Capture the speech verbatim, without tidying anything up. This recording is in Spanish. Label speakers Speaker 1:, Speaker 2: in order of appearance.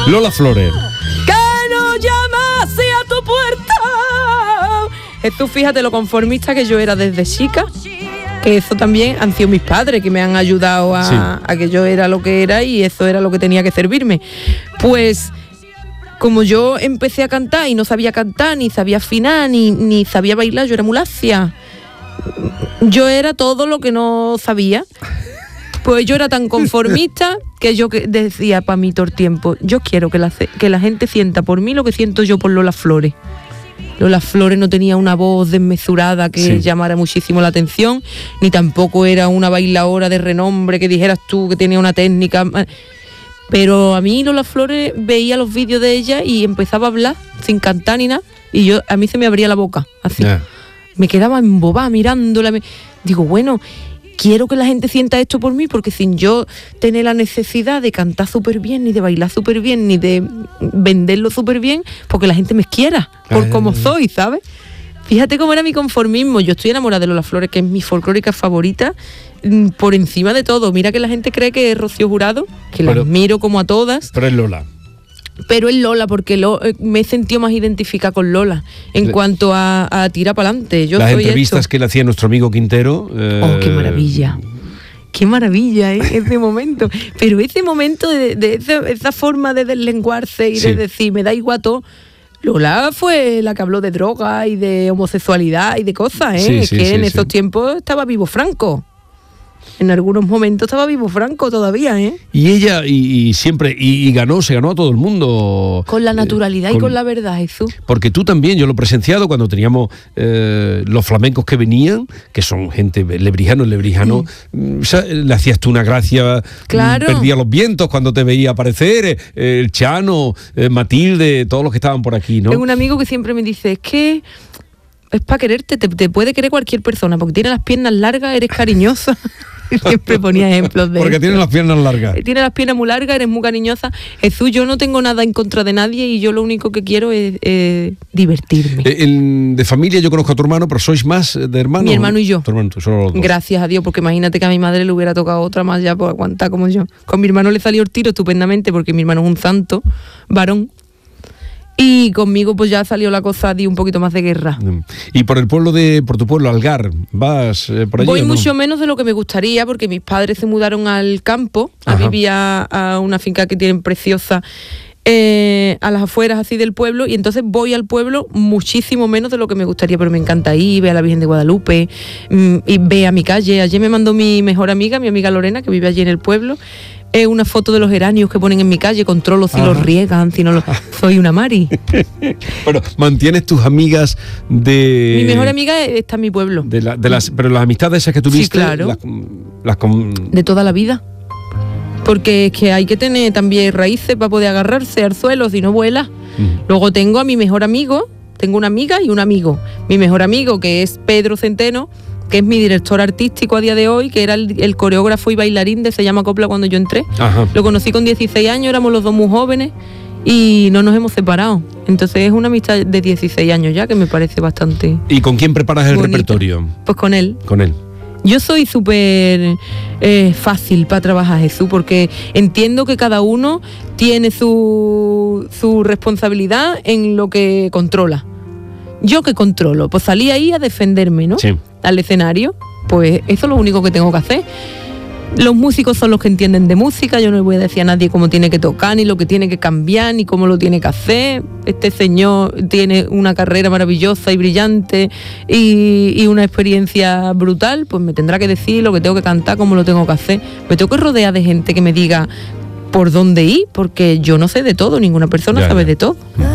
Speaker 1: Lola Flores.
Speaker 2: Que no llamase a tu puerta. Jesús, fíjate lo conformista que yo era desde chica. Que eso también han sido mis padres que me han ayudado a,
Speaker 1: sí.
Speaker 2: a que yo era lo que era y eso era lo que tenía que servirme. Pues como yo empecé a cantar y no sabía cantar, ni sabía afinar, ni, ni sabía bailar, yo era muy lacia. Yo era todo lo que no sabía. Pues yo era tan conformista que yo que decía para mí todo el tiempo, yo quiero que la, que la gente sienta por mí lo que siento yo por Lola Flores. Lola Flores no tenía una voz desmesurada que sí. llamara muchísimo la atención, ni tampoco era una bailadora de renombre que dijeras tú que tenía una técnica. Pero a mí Lola Flores veía los vídeos de ella y empezaba a hablar sin cantar ni nada, y yo a mí se me abría la boca, así. Yeah. Me quedaba embobada mirándola. Me... Digo, bueno, quiero que la gente sienta esto por mí, porque sin yo tener la necesidad de cantar súper bien, ni de bailar súper bien, ni de venderlo súper bien, porque la gente me quiera por como soy, ¿sabes? Fíjate cómo era mi conformismo. Yo estoy enamorada de Lola Flores, que es mi folclórica favorita, por encima de todo. Mira que la gente cree que es Rocío Jurado, que la admiro como a todas.
Speaker 1: Pero es Lola.
Speaker 2: Pero es Lola, porque lo, me he sentido más identificada con Lola en Le, cuanto a, a tirar para adelante.
Speaker 1: Las soy entrevistas esto. que le hacía nuestro amigo Quintero.
Speaker 2: Eh, oh, qué maravilla. Qué maravilla, ¿eh? Ese momento. Pero ese momento de, de esa, esa forma de deslenguarse y sí. de decir, me da igual todo. Lola fue la que habló de droga y de homosexualidad y de cosas, ¿eh? Sí, es sí, que sí, en sí. esos tiempos estaba vivo Franco. En algunos momentos estaba vivo Franco todavía, ¿eh?
Speaker 1: Y ella, y, y siempre, y, y ganó, se ganó a todo el mundo.
Speaker 2: Con la naturalidad eh, con, y con la verdad, Jesús.
Speaker 1: Porque tú también, yo lo he presenciado cuando teníamos eh, los flamencos que venían, que son gente, lebrijano, lebrijano, mm. o sea, le hacías tú una gracia,
Speaker 2: claro.
Speaker 1: perdía los vientos cuando te veía aparecer, eh, el Chano, eh, Matilde, todos los que estaban por aquí, ¿no?
Speaker 2: Tengo un amigo que siempre me dice, es que es para quererte, te, te puede querer cualquier persona, porque tiene las piernas largas, eres cariñosa. Siempre ponía ejemplos de
Speaker 1: porque
Speaker 2: esto.
Speaker 1: Tienes las piernas largas.
Speaker 2: Tienes las piernas muy largas, eres muy cariñosa. Jesús, yo no tengo nada en contra de nadie y yo lo único que quiero es eh, divertirme.
Speaker 1: Eh, en, de familia yo conozco a tu hermano, pero ¿sois más de hermanos?
Speaker 2: Mi hermano y yo.
Speaker 1: Tu hermano, tú, solo los dos.
Speaker 2: Gracias a Dios, porque imagínate que a mi madre le hubiera tocado otra más ya por aguantar como yo. Con mi hermano le salió el tiro estupendamente porque mi hermano es un santo varón. Y conmigo pues ya salió la cosa de un poquito más de guerra.
Speaker 1: Y por el pueblo de, por tu pueblo, Algar, ¿vas eh, por allí?
Speaker 2: Voy
Speaker 1: no?
Speaker 2: mucho menos de lo que me gustaría, porque mis padres se mudaron al campo, a Ajá. vivir a, a una finca que tienen preciosa, eh, a las afueras así del pueblo, y entonces voy al pueblo muchísimo menos de lo que me gustaría, pero me encanta ir, ver a la Virgen de Guadalupe, mm, y ver a mi calle. Ayer me mandó mi mejor amiga, mi amiga Lorena, que vive allí en el pueblo, es una foto de los geranios que ponen en mi calle, controlo si Ajá. los riegan, si no los... Soy una Mari.
Speaker 1: Bueno, ¿mantienes tus amigas de...?
Speaker 2: Mi mejor amiga está en mi pueblo.
Speaker 1: De la, de las, pero las amistades esas que tuviste...
Speaker 2: Sí, claro.
Speaker 1: Las, las con...
Speaker 2: De toda la vida. Porque es que hay que tener también raíces para poder agarrarse al suelo, si no vuela. Uh-huh. Luego tengo a mi mejor amigo, tengo una amiga y un amigo. Mi mejor amigo, que es Pedro Centeno, que es mi director artístico a día de hoy, que era el, el coreógrafo y bailarín de Se Llama Copla cuando yo entré. Ajá. Lo conocí con dieciséis años, éramos los dos muy jóvenes y no nos hemos separado. Entonces es una amistad de dieciséis años ya, que me parece bastante...
Speaker 1: ¿Y con quién preparas el bonita. repertorio?
Speaker 2: Pues con él.
Speaker 1: Con él.
Speaker 2: Yo soy súper eh, fácil para trabajar, Jesús, porque entiendo que cada uno tiene su, su responsabilidad en lo que controla. ¿Yo qué controlo? Pues salí ahí a defenderme, ¿no?
Speaker 1: Sí.
Speaker 2: Al escenario, pues eso es lo único que tengo que hacer. Los músicos son los que entienden de música, yo no le voy a decir a nadie cómo tiene que tocar, ni lo que tiene que cambiar, ni cómo lo tiene que hacer. Este señor tiene una carrera maravillosa y brillante y, y una experiencia brutal, pues me tendrá que decir lo que tengo que cantar, cómo lo tengo que hacer. Me tengo que rodear de gente que me diga por dónde ir, porque yo no sé de todo, ninguna persona ya, sabe ya. de todo.